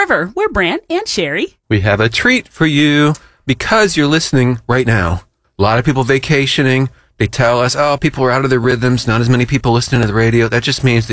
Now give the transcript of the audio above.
River. We're Brant and Sherry. We have a treat for you because you're listening right now. A lot of people vacationing. They tell us, oh, people are out of their rhythms. Not as many people listening to the radio. That just means that